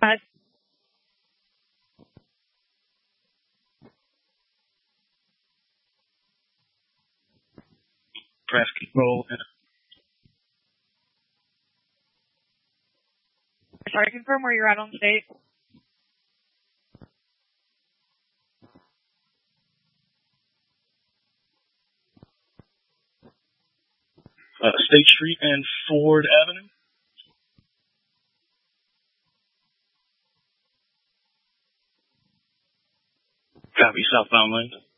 Uh, Press control. sorry, confirm where you're at on state. State Street and Ford Avenue. Copy, southbound lane.